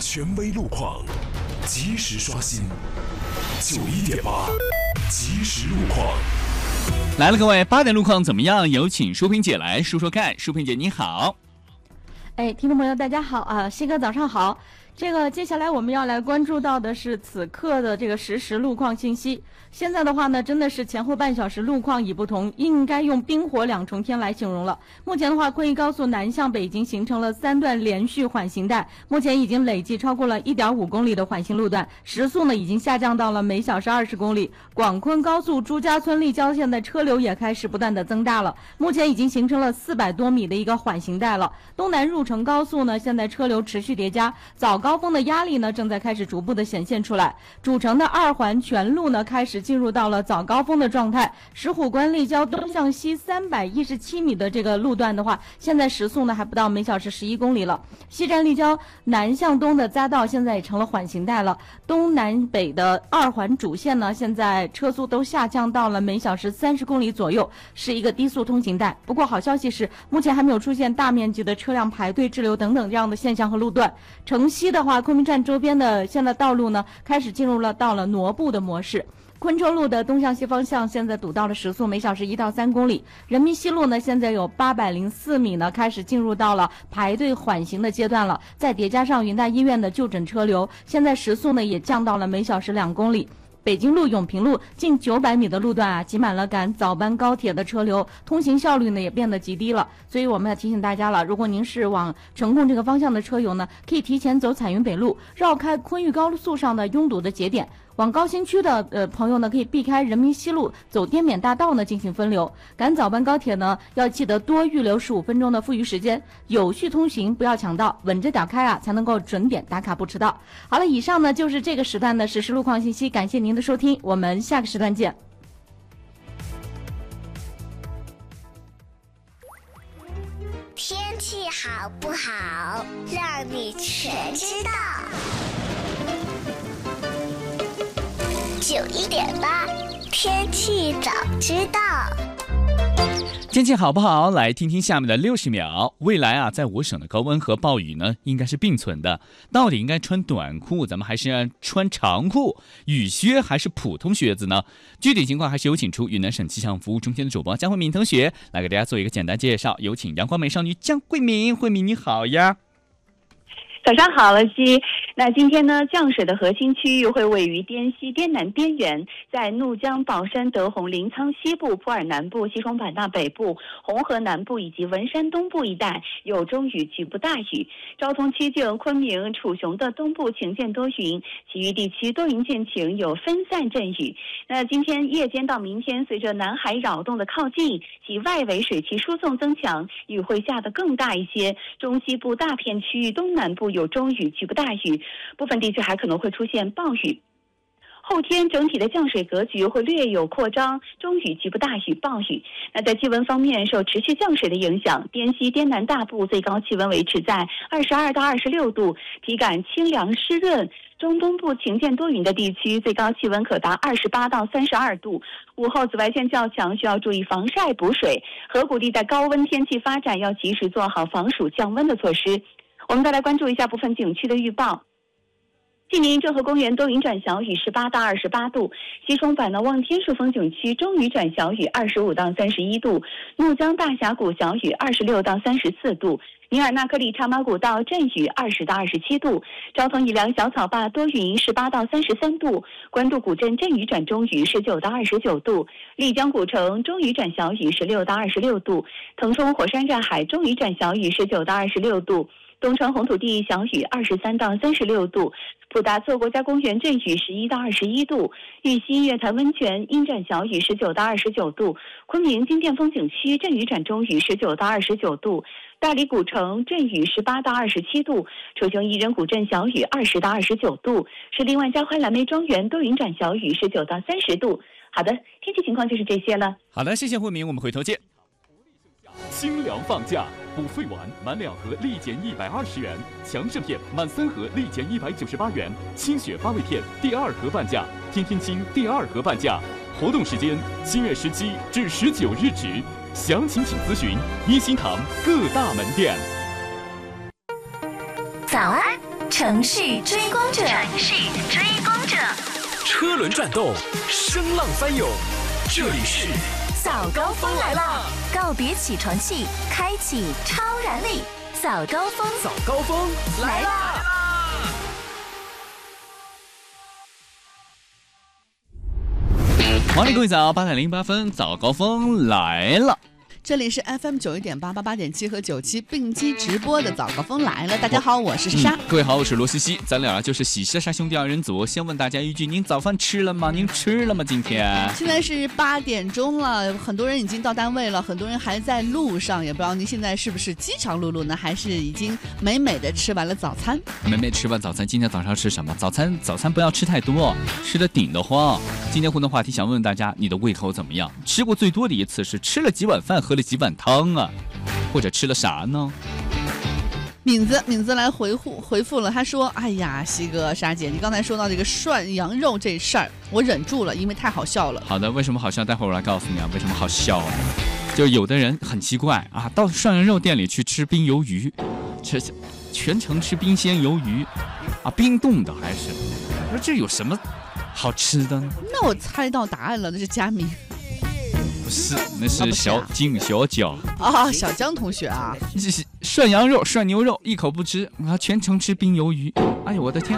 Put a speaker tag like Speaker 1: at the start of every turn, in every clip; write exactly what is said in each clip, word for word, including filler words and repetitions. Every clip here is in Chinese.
Speaker 1: 权威路况，及时刷新。九一点八，及时路况。
Speaker 2: 来了，各位，八点路况怎么样？有请淑萍姐来说说看。淑萍姐你好。
Speaker 3: 哎，听众朋友大家好啊，西哥早上好。这个接下来我们要来关注到的是此刻的这个实时路况信息。现在的话呢，真的是前后半小时路况已不同，应该用冰火两重天来形容了。目前的话，昆益高速南向北已经形成了三段连续缓行带，目前已经累计超过了 一点五公里的缓行路段，时速呢已经下降到了每小时二十公里。广昆高速朱家村立交线的车流也开始不断的增大了，目前已经形成了四百多米的一个缓行带了。东南入城高速呢，现在车流持续叠加，早高峰的压力呢正在开始逐步的显现出来。主城的二环全路呢开始进入到了早高峰的状态。石虎关立交东向西三百一十七米的这个路段的话，现在时速呢还不到每小时十一公里了。西站立交南向东的匝道现在也成了缓行带了。东南北的二环主线呢，现在车速都下降到了每小时三十公里左右，是一个低速通行带。不过好消息是，目前还没有出现大面积的车辆排队滞留等等这样的现象和路段。城西的话，昆明站周边的现在道路呢，开始进入了到了挪步的模式。昆州路的东向西方向现在堵到了时速每小时一到三公里。人民西路呢，现在有八百零四米呢，开始进入到了排队缓行的阶段了。再叠加上云大医院的就诊车流，现在时速呢也降到了每小时两公里。北京路永平路近九百米的路段啊，挤满了赶早班高铁的车流，通行效率呢也变得极低了。所以我们要提醒大家了，如果您是往成贡这个方向的车友呢，可以提前走彩云北路，绕开昆玉高速上的拥堵的节点。往高新区的呃朋友呢，可以避开人民西路，走滇缅大道呢进行分流。赶早班高铁呢，要记得多预留十五分钟的富余时间，有序通行，不要抢道，稳着点开啊，才能够准点打卡不迟到。好了，以上呢就是这个时段的实时路况信息，感谢您的收听，我们下个时段见。
Speaker 4: 天气好不好，让你全知道。九一点八，天气早知道。
Speaker 2: 天气好不好？来听听下面的六十秒。未来啊，在我省的高温和暴雨呢，应该是并存的。到底应该穿短裤，咱们还是要穿长裤、雨靴还是普通靴子呢？具体情况还是有请出云南省气象服务中心的主播江慧敏同学来给大家做一个简单介绍。有请阳光美少女江慧敏，慧敏你好呀。
Speaker 5: 早上好，乐西。那今天呢，降水的核心区域会位于滇西滇南边缘，在怒江、宝山、德宏、临沧西部、普洱南部、西双版纳北部、红河南部以及文山东部一带有中雨，局部大雨。昭通、曲靖、昆明、楚雄的东部晴见多云，其余地区多云见晴，有分散阵雨。那今天夜间到明天，随着南海扰动的靠近及外围水汽输送增强，雨会下得更大一些。中西部大片区域东南部有中雨，局部大雨，部分地区还可能会出现暴雨。后天整体的降水格局会略有扩张，中雨、局部大雨、暴雨。那在气温方面，受持续降水的影响，滇西、滇南大部最高气温维持在二十二到二十六度，体感清凉湿润。中东部晴见多云的地区，最高气温可达二十八到三十二度。午后紫外线较强，需要注意防晒补水。河谷地带高温天气发展，要及时做好防暑降温的措施。我们再来关注一下部分景区的预报。晋宁郑和公园多云转小雨，十八到二十八度；西双版纳望天树风景区中雨转小雨，二十五到三十一度；怒江大峡谷小雨，二十六到三十四度；尼尔纳克里茶马古道阵雨，二十到二十七度；昭通宜良小草坝多云，十八到三十三度；官渡古镇阵雨转中雨，十九到二十九度；丽江古城中雨转小雨，十六到二十六度；腾冲火山站海中雨转小雨，十九到二十六度；东川红土地小雨，二十三到三十六度；普达措国家公园阵雨，十一到二十一度；玉溪月潭温泉阴转小雨，十九到二十九度；昆明金殿风景区阵雨转中雨，十九到二十九度；大理古城阵雨，十八到二十七度；楚雄宜人古镇小雨，二十到二十九度；石林万家欢蓝莓庄园多云转小雨，十九到三十度。好的，天气情况就是这些了。
Speaker 2: 好的，谢谢慧明，我们回头见。
Speaker 6: 清凉放假，补肺丸满两盒立减一百二十元，强肾片满三盒立减一百九十八元，清血八味片第二盒半价，天天清第二盒半价。活动时间七月十七至十九日止，详情请咨询一心堂各大门店。
Speaker 4: 早安，
Speaker 7: 城市追光者，
Speaker 4: 城市追光者，
Speaker 1: 车轮转动，声浪翻涌，这里是
Speaker 7: 早高峰来了，告别起床气，开启超燃力，早高峰，
Speaker 1: 早高峰来啦！
Speaker 2: 欢迎各位早，八点零八分，早高峰来了。
Speaker 8: 这里是 F M 九一点八八八点七和九七并机直播的早高峰来了，大家好，我是莎莎、
Speaker 2: 嗯。各位好，我是罗西西，咱俩就是喜莎莎兄弟二人组。先问大家一句，您早饭吃了吗？您吃了吗？今天
Speaker 8: 现在是八点钟了，很多人已经到单位了，很多人还在路上，也不知道您现在是不是饥肠辘辘呢，还是已经美美的吃完了早餐？
Speaker 2: 美美吃完早餐，今天早上吃什么？早餐早餐不要吃太多，吃的顶得慌。今天互动话题想问问大家，你的胃口怎么样？吃过最多的一次是吃了几碗饭，喝了几碗汤啊，或者吃了啥呢？
Speaker 8: 敏子，敏子来回复回复了，他说：“哎呀，西哥、莎姐，你刚才说到这个涮羊肉这事儿，我忍住了，因为太好笑了。”
Speaker 2: 好的，为什么好笑？待会儿我来告诉你啊，为什么好笑啊？就有的人很奇怪啊，到涮羊肉店里去吃冰鱿鱼，吃全程吃冰鲜鱿鱼，啊，冰冻的还是？我说这有什么好吃的呢？
Speaker 8: 那我猜到答案了，那是佳明。
Speaker 2: 不是，那是小金小脚
Speaker 8: 啊，小江同学啊，
Speaker 2: 这是涮羊肉、涮牛肉，一口不吃，啊，全程吃冰鱿鱼。哎呦，我的天，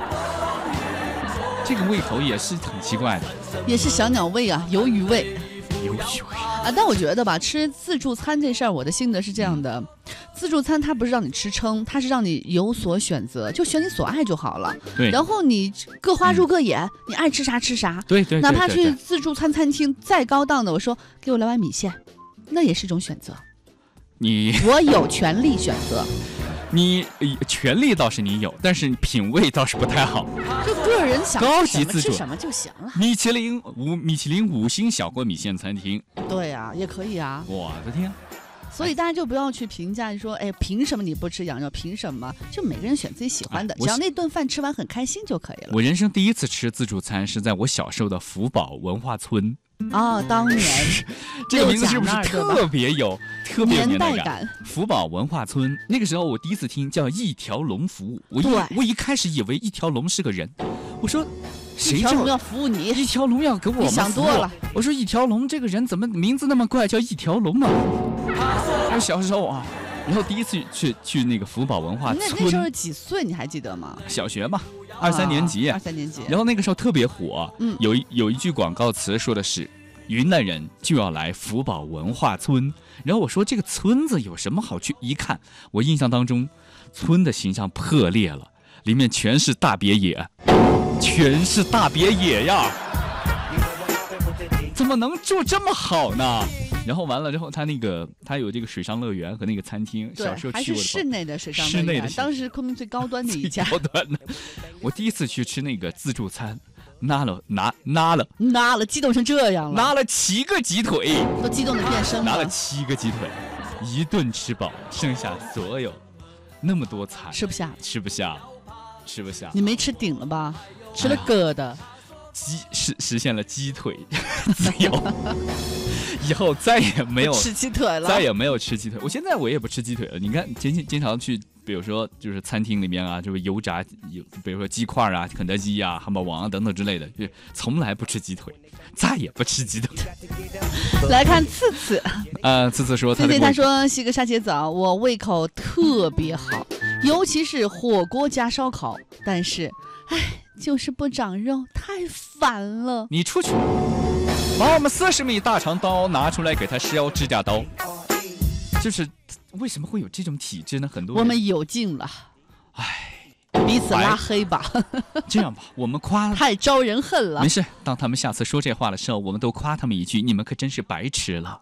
Speaker 2: 这个胃口也是很奇怪的，
Speaker 8: 也是小鸟胃啊，鱿鱼胃。
Speaker 2: 鱿鱼胃
Speaker 8: 啊，但我觉得吧，吃自助餐这事儿，我的心得是这样的：自助餐它不是让你吃撑，它是让你有所选择，就选你所爱就好了。
Speaker 2: 对。
Speaker 8: 然后你各花入各眼，嗯、你爱吃啥吃啥。
Speaker 2: 对 对, 对。
Speaker 8: 哪怕去自助餐餐厅再高档的，我说给我来碗米线，那也是一种选择。
Speaker 2: 你
Speaker 8: 我有权利选择。
Speaker 2: 你权利倒是你有，但是品味倒是不太好。
Speaker 8: 就个人想
Speaker 2: 高级自助
Speaker 8: 吃什么就行了。
Speaker 2: 米其林五米其林五星小锅米线餐厅，
Speaker 8: 对啊，也可以啊。
Speaker 2: 我的天！
Speaker 8: 所以大家就不要去评价说，哎，凭什么你不吃羊肉？凭什么？就每个人选自己喜欢的，哎、只要那顿饭吃完很开心就可以了。
Speaker 2: 我人生第一次吃自助餐是在我小时候的福宝文化村。
Speaker 8: 啊、哦，当年
Speaker 2: 这个名字是不是特别有特别有
Speaker 8: 年代感？
Speaker 2: 福宝文化村，那个时候我第一次听叫一条龙服务，我一我一开始以为一条龙是个人，我说谁
Speaker 8: 一条龙要服务你？
Speaker 2: 一条龙要给我们
Speaker 8: 你想多了。
Speaker 2: 我说一条龙这个人怎么名字那么怪，叫一条龙啊？我小时候啊，然后第一次去去那个福宝文化村，
Speaker 8: 那那时候几岁你还记得吗？
Speaker 2: 小学嘛。二三年级，
Speaker 8: 啊、二三年级，
Speaker 2: 然后那个时候特别火，嗯，有一有一句广告词说的是云南人就要来福宝文化村，然后我说这个村子有什么好去？一看，我印象当中，村的形象破裂了，里面全是大别野，全是大别野呀，怎么能住这么好呢？然后完了之后，他那个他有这个水上乐园和那个餐厅，小时候去过的，
Speaker 8: 还是室内的水上乐园，
Speaker 2: 室内的，
Speaker 8: 当时昆明最高端的一家。
Speaker 2: 高端的，我第一次去吃那个自助餐，拿了拿拿了
Speaker 8: 拿了，激动成这样了，
Speaker 2: 拿了七个鸡腿，
Speaker 8: 都激动的变身了，
Speaker 2: 拿了七个鸡腿，一顿吃饱，剩下所有那么多菜
Speaker 8: 吃不下，
Speaker 2: 吃不下，吃不下。
Speaker 8: 你没吃顶了吧？吃了疙瘩。
Speaker 2: 鸡实实现了鸡腿自由，以后再也没有
Speaker 8: 吃鸡腿了，
Speaker 2: 再也没有吃鸡腿。我现在我也不吃鸡腿了。你看，经经常去，比如说就是餐厅里面啊，就是油炸，有比如说鸡块啊、肯德基啊、汉堡王啊等等之类的，就从来不吃鸡腿，再也不吃鸡腿。
Speaker 8: 来看次次，
Speaker 2: 呃，次次说他的，
Speaker 8: 次次他说西哥沙姐早，我胃口特别好，尤其是火锅加烧烤，但是，唉。就是不长肉，太烦了。
Speaker 2: 你出去，把我们四十米大长刀拿出来给他削指甲刀。就是为什么会有这种体质呢？很多人
Speaker 8: 我们有劲了，
Speaker 2: 唉，
Speaker 8: 彼此拉黑吧。
Speaker 2: 这样吧，我们夸
Speaker 8: 太招人恨了。
Speaker 2: 没事，当他们下次说这话的时候，我们都夸他们一句：你们可真是白吃了。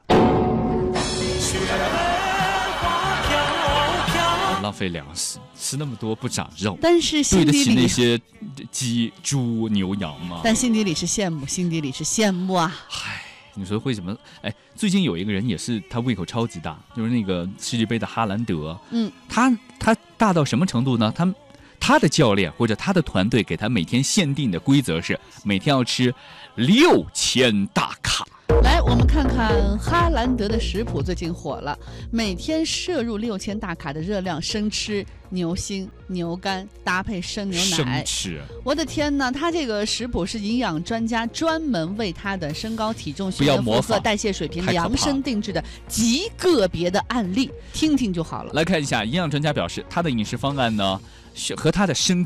Speaker 2: 浪费粮食，吃那么多不长肉，
Speaker 8: 但是心底里
Speaker 2: 对得起那些鸡、猪、牛、羊吗？
Speaker 8: 但心底里是羡慕，心底里是羡慕啊！
Speaker 2: 唉，你说为什么？哎，最近有一个人也是，他胃口超级大，就是那个世界杯的哈兰德。嗯，他他大到什么程度呢？他他的教练或者他的团队给他每天限定的规则是每天要吃六千大卡。
Speaker 8: 来， 我们看看哈兰德的食谱最近火了，每天摄入六千大卡的热量，生吃牛心、牛肝搭配生牛奶。
Speaker 2: 生吃，
Speaker 8: 我的天哪！他这个食谱是营养专家专门为他的身高、体重、血液负荷、代谢水平量身定制的极个别的案例，听听就好了。
Speaker 2: 来看一下，营养专家表示，他的饮食方案呢和他的身